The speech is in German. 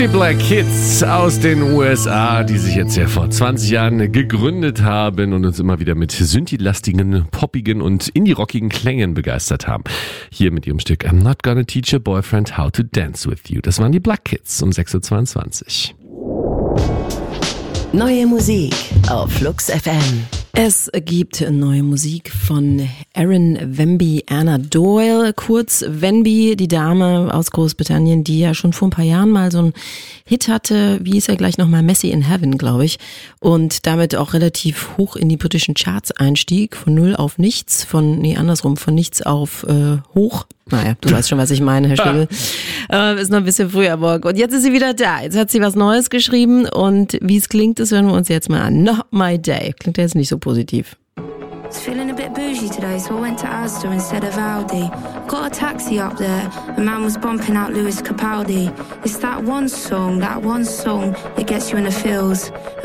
Die Black Kids aus den USA, die sich jetzt ja vor 20 Jahren gegründet haben und uns immer wieder mit synthi-lastigen, poppigen und indie-rockigen Klängen begeistert haben. Hier mit ihrem Stück I'm Not Gonna Teach Your Boyfriend How to Dance With You. Das waren die Black Kids um 6.22 Uhr. Neue Musik auf Flux FM. Es gibt neue Musik von Erin Venby Anna Doyle, kurz Venby, die Dame aus Großbritannien, die ja schon vor ein paar Jahren mal so einen Hit hatte, wie ist er gleich nochmal, Messy in Heaven, glaube ich, und damit auch relativ hoch in die britischen Charts einstieg, von null auf nichts, von nichts auf hoch. Naja, du weißt schon, was ich meine, Herr Stöbel. Ist noch ein bisschen früh am Morgen. Und jetzt ist sie wieder da. Jetzt hat sie was Neues geschrieben und wie es klingt, das hören wir uns jetzt mal an. Not My Day. Klingt ja jetzt nicht so positiv. I was feeling a bit bougie today, so I went to Asda instead of Aldi. Got a taxi up there, a man was bumping out Lewis Capaldi. It's that one song that gets you in the feels.